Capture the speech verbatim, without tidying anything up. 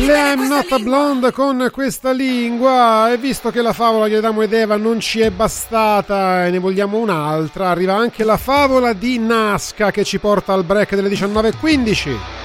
I'm not a blonde con questa lingua, e visto che la favola di Adamo ed Eva non ci è bastata e ne vogliamo un'altra, arriva anche la favola di Nazca che ci porta al break delle diciannove e quindici.